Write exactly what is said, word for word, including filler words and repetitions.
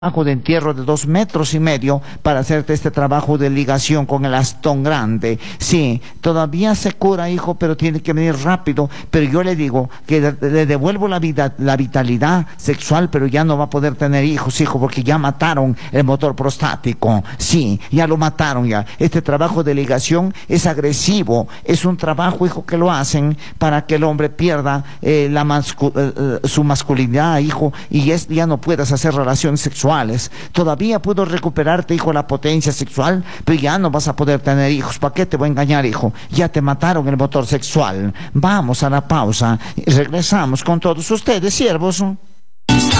trabajo de entierro de dos metros y medio para hacerte este trabajo de ligación con el astón grande. Sí, todavía se cura, hijo, pero tiene que venir rápido. Pero yo le digo que le devuelvo la vida, la vitalidad sexual, pero ya no va a poder tener hijos, hijo, porque ya mataron el motor prostático. Sí, ya lo mataron ya. Este trabajo de ligación es agresivo, es un trabajo, hijo, que lo hacen para que el hombre pierda eh, la mascu eh, su masculinidad, hijo, y es, ya no puedas hacer relaciones sexuales. Todavía puedo recuperarte, hijo, la potencia sexual, pero ya no vas a poder tener hijos. ¿Para qué te voy a engañar, hijo? Ya te mataron el motor sexual. Vamos a la pausa y regresamos con todos ustedes, siervos.